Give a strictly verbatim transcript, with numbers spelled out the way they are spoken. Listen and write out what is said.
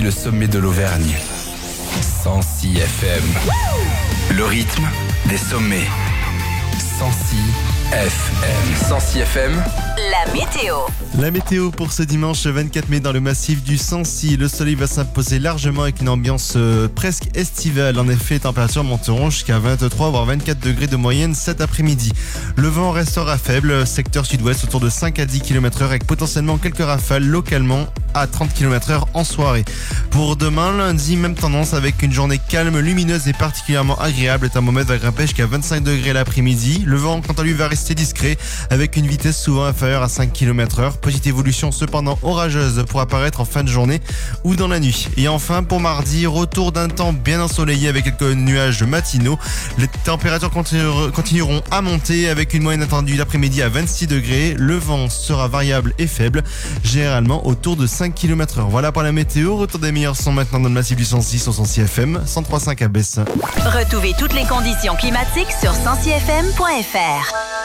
le sommet de l'Auvergne. cent six F M. Le rythme des sommets. cent six F M. cent six F M. La météo. La météo pour ce dimanche vingt-quatre mai dans le massif du Sancy. Le soleil va s'imposer largement avec une ambiance euh, presque estivale. En effet, les températures monteront jusqu'à vingt-trois voire vingt-quatre degrés de moyenne cet après-midi. Le vent restera faible, secteur sud-ouest autour de cinq à dix kilomètres heure avec potentiellement quelques rafales localement à trente kilomètres heure en soirée. Pour demain, lundi, même tendance avec une journée calme, lumineuse et particulièrement agréable. Le thermomètre va grimper jusqu'à vingt-cinq degrés l'après-midi. Le vent, quant à lui, va rester discret avec une vitesse souvent inférieure à cinq kilomètres heure. Petite évolution cependant orageuse pour apparaître en fin de journée ou dans la nuit. Et enfin, pour mardi, retour d'un temps bien ensoleillé avec quelques nuages matinaux. Les températures continueront à monter avec une moyenne attendue l'après-midi à vingt-six degrés. Le vent sera variable et faible, généralement autour de cinq kilomètres heure. Voilà pour la météo. Retour des meilleurs sons maintenant dans le massif du cent six au cent six F M, cent trois virgule cinq à Besse. Retrouvez toutes les conditions climatiques sur cent six F M point F R.